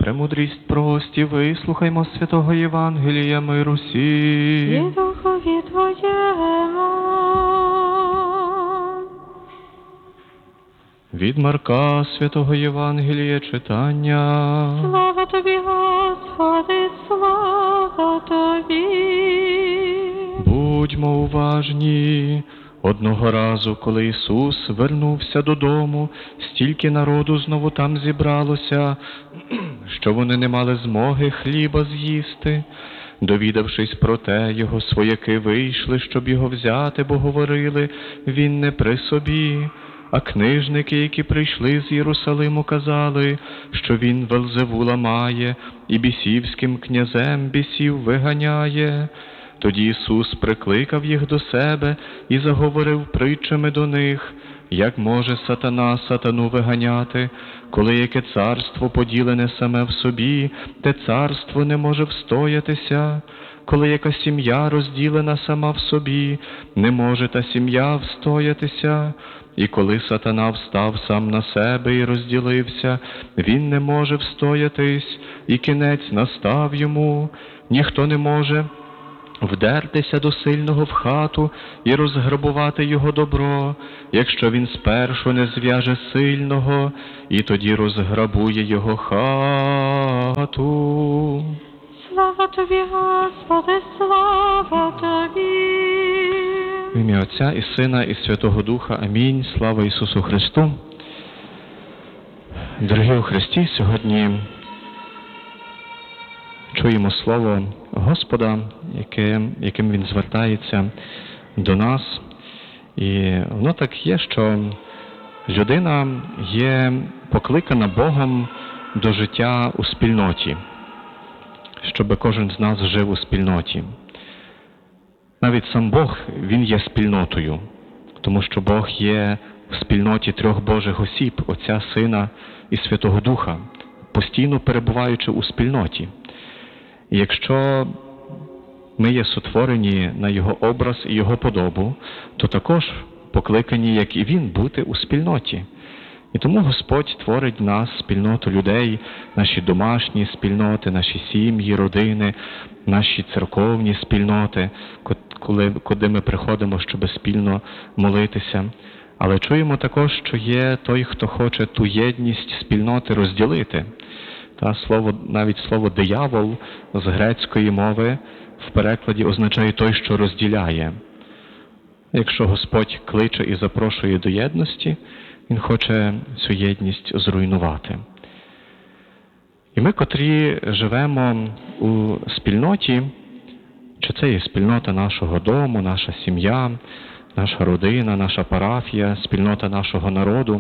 Премудрість прості, вислухаймо святого Євангелія миру всім. І духові Твоєму. Від Марка святого Євангелія читання. Слава Тобі, Господи, слава Тобі. Будьмо уважні. Одного разу, коли Ісус вернувся додому, стільки народу знову там зібралося, що вони не мали змоги хліба з'їсти. Довідавшись про те, його свояки вийшли, щоб його взяти, бо говорили, він не при собі. А книжники, які прийшли з Єрусалиму, казали, що він Вельзевула має і бісівським князем бісів виганяє. Тоді Ісус прикликав їх до себе і заговорив притчами до них, як може сатана сатану виганяти, коли яке царство поділене саме в собі, те царство не може встоятися. Коли яка сім'я розділена сама в собі, не може та сім'я встоятися. І коли сатана встав сам на себе і розділився, він не може встоятись, і кінець настав йому. Ніхто не може вдертися до сильного в хату і розграбувати його добро, якщо він спершу не зв'яже сильного, і тоді розграбує його хату. Слава Тобі, Господи, слава Тобі. В ім'я Отця і Сина і Святого Духа. Амінь. Слава Ісусу Христу. Дорогі у Христі, сьогодні чуємо слово Господа, яким Він звертається до нас. І воно так є, що людина є покликана Богом до життя у спільноті, щоб кожен з нас жив у спільноті. Навіть сам Бог, Він є спільнотою, тому що Бог є в спільноті трьох Божих осіб, Отця, Сина і Святого Духа, постійно перебуваючи у спільноті. І якщо ми є сотворені на Його образ і Його подобу, то також покликані, як і Він, бути у спільноті. І тому Господь творить в нас спільноту людей, наші домашні спільноти, наші сім'ї, родини, наші церковні спільноти, куди ми приходимо, щоб спільно молитися. Але чуємо також, що є той, хто хоче ту єдність спільноти розділити. Навіть слово «диявол» з грецької мови в перекладі означає «той, що розділяє». Якщо Господь кличе і запрошує до єдності, Він хоче цю єдність зруйнувати. І ми, котрі живемо у спільноті, чи це є спільнота нашого дому, наша сім'я, наша родина, наша парафія, спільнота нашого народу,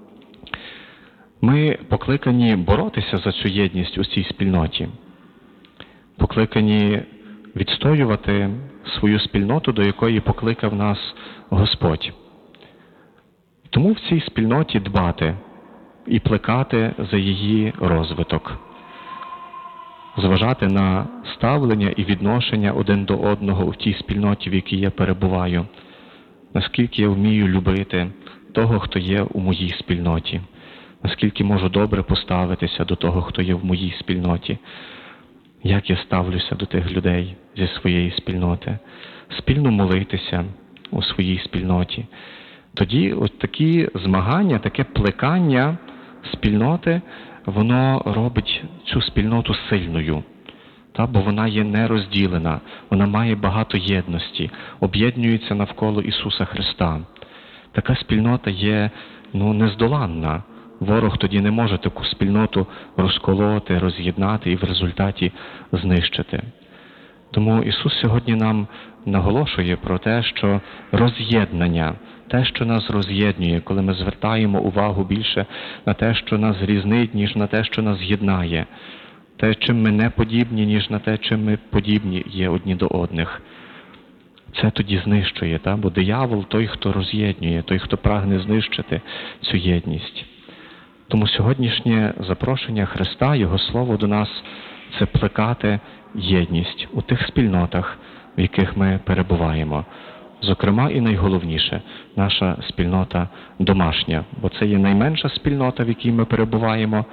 ми покликані боротися за цю єдність у цій спільноті, покликані відстоювати свою спільноту, до якої покликав нас Господь. Тому в цій спільноті дбати і плекати за її розвиток, зважати на ставлення і відношення один до одного у тій спільноті, в якій я перебуваю, наскільки я вмію любити того, хто є у моїй спільноті, наскільки можу добре поставитися до того, хто є в моїй спільноті, як я ставлюся до тих людей зі своєї спільноти, спільно молитися у своїй спільноті. Тоді ось такі змагання, таке плекання спільноти, воно робить цю спільноту сильною, бо вона є нерозділена, вона має багато єдності, об'єднується навколо Ісуса Христа. Така спільнота є нездоланна. Ворог тоді не може таку спільноту розколоти, роз'єднати і в результаті знищити. Тому Ісус сьогодні нам наголошує про те, що роз'єднання, те, що нас роз'єднує, коли ми звертаємо увагу більше на те, що нас різнить, ніж на те, що нас єднає, те, чим ми не подібні, ніж на те, чим ми подібні є одні до одних. Це тоді знищує, бо диявол той, хто роз'єднує, той, хто прагне знищити цю єдність. Тому сьогоднішнє запрошення Христа, Його Слово до нас – це плекати єдність у тих спільнотах, в яких ми перебуваємо. Зокрема і найголовніше – наша спільнота домашня, бо це є найменша спільнота, в якій ми перебуваємо,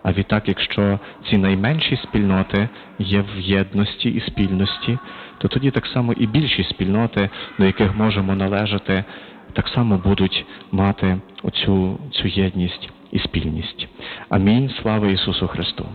А відтак, якщо ці найменші спільноти є в єдності і спільності, то тоді так само і більші спільноти, до яких можемо належати, так само будуть мати цю єдність і спільність. Амінь. Слава Ісусу Христу!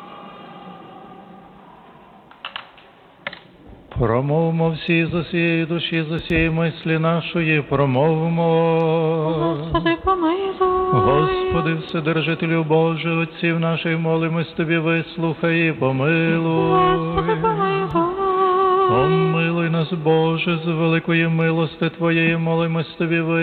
Промовимо всі з усієї душі, з усієї мислі нашої, промовимо. Господи, помилуй. Господи, Вседержителю Боже, Отців наших, молимось Тобі, вислухай і помилуй. Господи, помилуй. Помилуй нас, Боже, з великої милости Твоєї, молимось Тобі,